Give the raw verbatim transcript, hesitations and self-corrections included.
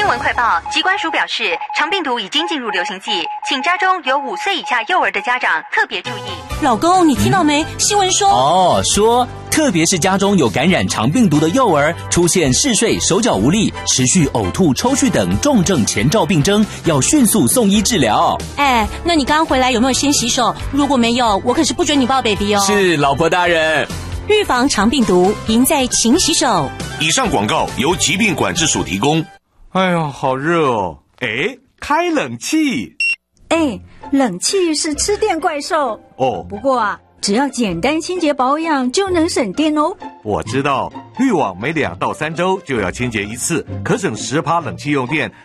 新闻快报，疾管署表示，肠病毒已经进入流行季，请家中有五岁以下幼儿的家长特别注意。 老公，你听到没？新闻说哦，说特别是家中有感染肠病毒的幼儿，出现嗜睡、手脚无力、持续呕吐、抽搐等重症前兆病征，要迅速送医治疗。 哎，那你刚刚回来有没有先洗手？如果没有，我可是不准你抱 baby 哦。 是，老婆大人。 预防肠病毒，赢在勤洗手。 以上广告由疾病管制署提供。 哎呦，好热哦！哎，开冷气。 哎，冷气是吃电怪兽哦。 不过啊，只要简单清洁保养就能省电哦。 我知道，滤网每两到三周就要清洁一次，可省十趴冷气用电，